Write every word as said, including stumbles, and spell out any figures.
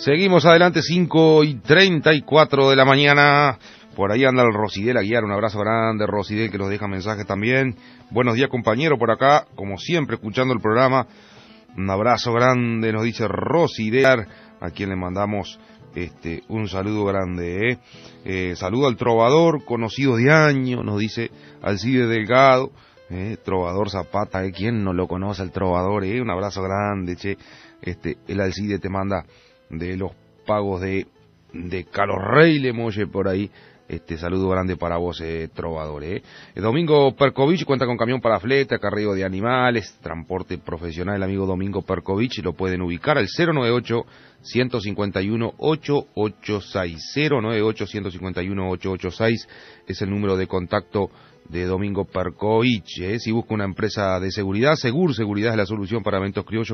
Seguimos adelante, cinco y treinta y cuatro de la mañana. Por ahí anda el Rosidel Aguiar, un abrazo grande, Rosidel, que nos deja mensajes también. Buenos días, compañero, por acá, como siempre, escuchando el programa. Un abrazo grande, nos dice Rosidel, a quien le mandamos este un saludo grande. ¿eh? Eh, saludo al trovador, conocido de años, nos dice Alcide Delgado. Eh, trovador Zapata, ¿eh? ¿Quién no lo conoce al trovador? Eh? Un abrazo grande, che. Este, el Alcide te manda de los pagos de de Carlos Rey Lemoye por ahí. Este saludo grande para vos, eh, trovador. Eh. El Domingo Perkovich cuenta con camión para flete, acarreo de animales, transporte profesional. El amigo Domingo Perkovich lo pueden ubicar al cero noventa y ocho, ciento cincuenta y uno, ochocientos ochenta y seis. cero noventa y ocho, ciento cincuenta y uno, ochocientos ochenta y seis es el número de contacto de Domingo Perkovich. Eh. Si busca una empresa de seguridad, Segur Seguridad es la solución para eventos criollos